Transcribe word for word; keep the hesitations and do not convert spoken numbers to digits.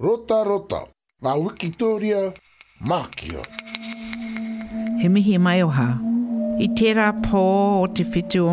Rota rota, ngā Wikitoria, Mākia. He mihi mai o hā. I tērā pō o te whitu o